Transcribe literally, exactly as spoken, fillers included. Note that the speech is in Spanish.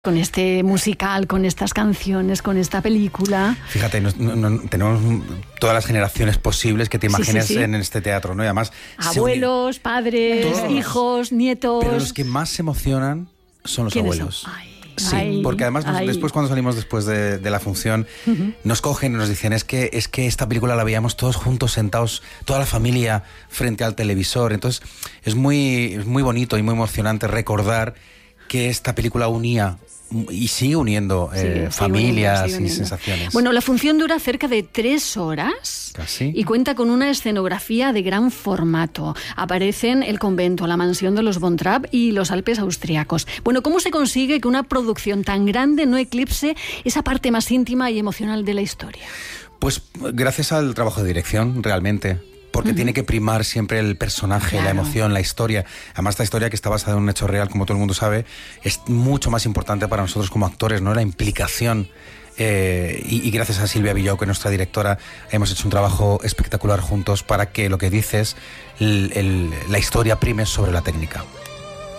Con este musical, con estas canciones, con esta película. Fíjate, no, no, tenemos todas las generaciones posibles que te imagines sí, sí, sí. en este teatro, ¿no? Y además, abuelos, padres, todos, hijos, nietos. Pero los que más se emocionan son los abuelos. Ay, sí, ay, porque además nos, ay. después cuando salimos después de, de la función, uh-huh. nos cogen y nos dicen es que, es que esta película la veíamos todos juntos, sentados, toda la familia frente al televisor. Entonces es muy, es muy bonito y muy emocionante recordar que esta película unía y sigue uniendo eh, sí, familias uniendo, y sensaciones. Bueno, la función dura cerca de tres horas. ¿Casi? Y cuenta con una escenografía de gran formato. Aparecen el convento, la mansión de los Von Trapp y los Alpes austriacos. Bueno, ¿cómo se consigue que una producción tan grande no eclipse esa parte más íntima y emocional de la historia? Pues gracias al trabajo de dirección, realmente. Porque uh-huh. tiene que primar siempre el personaje, claro. la emoción, la historia. Además, esta historia que está basada en un hecho real, como todo el mundo sabe, es mucho más importante para nosotros como actores, ¿no? La implicación. Eh, y, y gracias a Silvia Villó, que es nuestra directora, hemos hecho un trabajo espectacular juntos para que lo que dices, el, el, la historia prime sobre la técnica.